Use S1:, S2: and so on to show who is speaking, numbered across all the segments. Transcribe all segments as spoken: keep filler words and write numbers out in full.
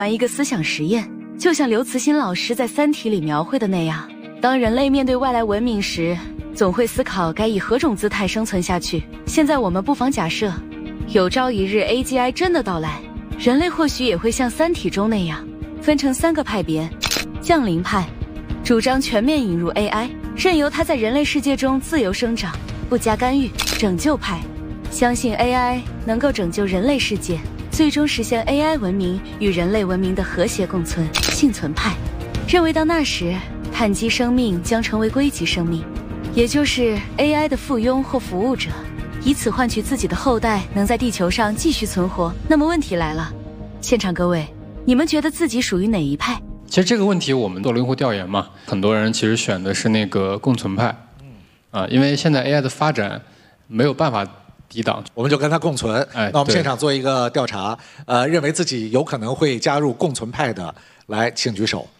S1: 玩一个思想实验，就像刘慈欣老师在《三体》里描绘的那样，当人类面对外来文明时，总会思考该以何种姿态生存下去。现在我们不妨假设，有朝一日 A G I 真的到来，人类或许也会像《三体》中那样，分成三个派别：降临派，主张全面引入 A I， 任由它在人类世界中自由生长，不加干预；拯救派，相信 A I 能够拯救人类世界，最终实现 A I 文明与人类文明的和谐共存；幸存派，认为到那时，碳基生命将成为硅基生命，也就是 A I 的附庸或服务者，以此换取自己的后代能在地球上继续存活。那么问题来了，现场各位，你们觉得自己属于哪一派？
S2: 其实这个问题我们做了用户调研嘛，很多人其实选的是那个共存派，啊，因为现在 A I 的发展没有办法抵挡，
S3: 我们就跟他共存。
S2: 哎，
S3: 那我们现场做一个调查，呃，认为自己有可能会加入共存派的，来，请举手。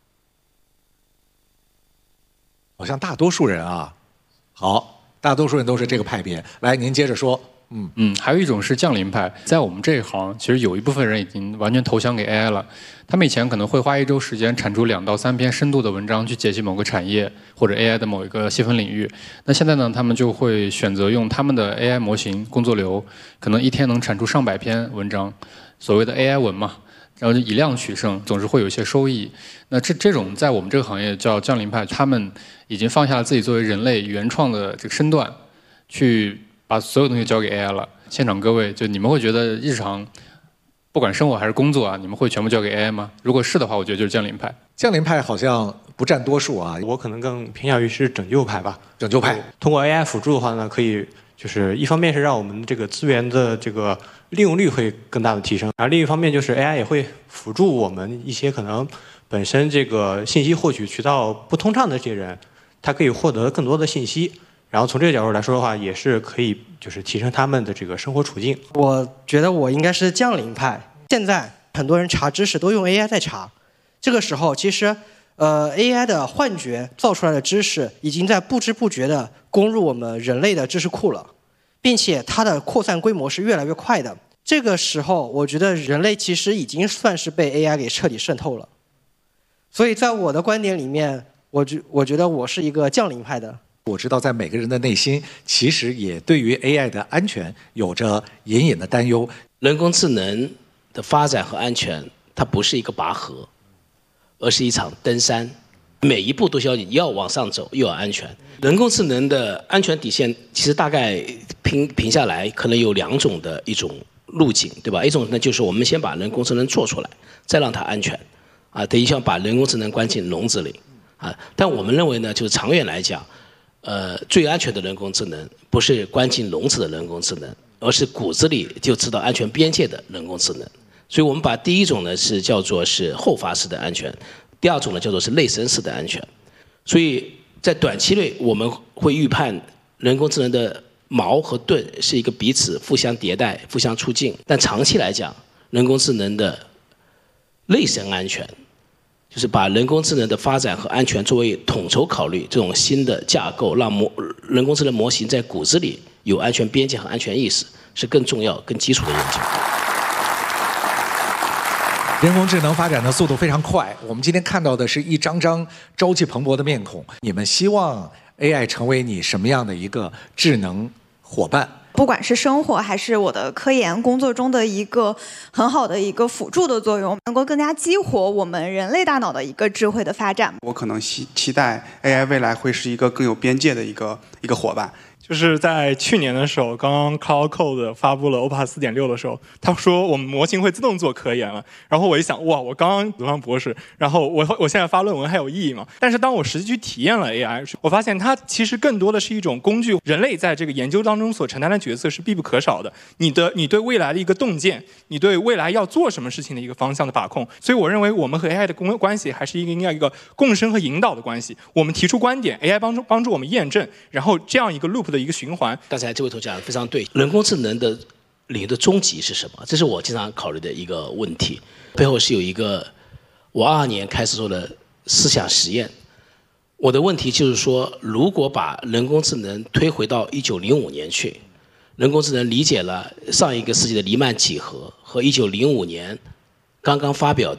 S3: 好像大多数人啊，好，大多数人都是这个派别。来，您接着说。嗯
S2: 嗯，还有一种是降临派，在我们这一行，其实有一部分人已经完全投降给 A I 了。他们以前可能会花一周时间产出两到三篇深度的文章去解析某个产业或者 A I 的某一个细分领域。那现在呢，他们就会选择用他们的 A I 模型工作流，可能一天能产出上百篇文章，所谓的 A I 文嘛。然后就以量取胜，总是会有一些收益。那这这种在我们这个行业叫降临派，他们已经放下了自己作为人类原创的这个身段，去把所有东西交给 A I 了。现场各位，就你们会觉得日常不管生活还是工作啊，你们会全部交给 A I 吗？如果是的话，我觉得就是降临派。
S3: 降临派好像不占多数啊。
S4: 我可能更偏向于是拯救派吧。
S3: 拯救派
S4: 通过 A I 辅助的话呢，可以就是一方面是让我们这个资源的这个利用率会更大的提升，而另一方面就是 A I 也会辅助我们一些可能本身这个信息获取渠道不通畅的这些人，他可以获得更多的信息，然后从这个角度来说的话，也是可以就是提升他们的这个生活处境。
S5: 我觉得我应该是降临派。现在很多人查知识都用 A I 在查，这个时候其实呃 A I 的幻觉造出来的知识已经在不知不觉的攻入我们人类的知识库了，并且它的扩散规模是越来越快的。这个时候我觉得人类其实已经算是被 A I 给彻底渗透了。所以在我的观点里面，我觉我觉得我是一个降临派的。
S3: 我知道在每个人的内心其实也对于 A I 的安全有着隐隐的担忧。
S6: 人工智能的发展和安全，它不是一个拔河，而是一场登山，每一步都需要要往上走，又要安全。人工智能的安全底线其实大概评评下来，可能有两种的一种路径，对吧？一种呢就是我们先把人工智能做出来，再让它安全，啊，等于像把人工智能关进笼子里，啊，但我们认为呢，就是长远来讲，呃，最安全的人工智能不是关进笼子的人工智能，而是骨子里就知道安全边界的人工智能。所以我们把第一种呢是叫做是后发式的安全，第二种呢叫做是内生式的安全。所以在短期内我们会预判人工智能的矛和盾是一个彼此互相迭代、互相促进，但长期来讲，人工智能的内生安全，就是把人工智能的发展和安全作为统筹考虑这种新的架构，让模人工智能模型在骨子里有安全边界和安全意识，是更重要、更基础的研究。
S3: 人工智能发展的速度非常快，我们今天看到的是一张张朝气蓬勃的面孔。你们希望 A I 成为你什么样的一个智能伙伴？
S7: 不管是生活还是我的科研工作中的一个很好的一个辅助的作用，能够更加激活我们人类大脑的一个智慧的发展。
S8: 我可能期期待 A I 未来会是一个更有边界的一个一个伙伴。
S4: 就是在去年的时候，刚刚 Cloud Code 发布了 O P A 四点六 的时候，他说我们模型会自动做科研了。然后我一想，哇，我刚刚读上博士，然后我我现在发论文还有意义吗？但是当我实际去体验了 A I， 我发现它其实更多的是一种工具，人类在这个研究当中所承担的角色是必不可少的。你的你对未来的一个洞见，你对未来要做什么事情的一个方向的把控。所以我认为我们和 A I 的公关系还是一个应该一个共生和引导的关系。我们提出观点 ，A I 帮助帮助我们验证，然后这样一个 loop 的一个循环。
S6: 刚才这位同学讲的非常对，人工智能的领域的终极是什么？这是我经常考虑的一个问题。背后是有一个我二二年开始做的思想实验。我的问题就是说，如果把人工智能推回到一九零五年去，人工智能理解了上一个世纪的黎曼几何和一九零五年刚刚发表